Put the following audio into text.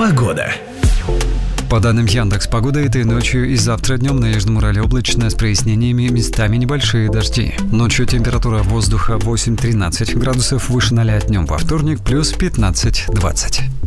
Погода. По данным Яндекс.Погоды, этой ночью и завтра днем на Южном Урале облачно с прояснениями, местами небольшие дожди. Ночью температура воздуха 8-13 градусов, выше 0 днем во вторник плюс 15-20.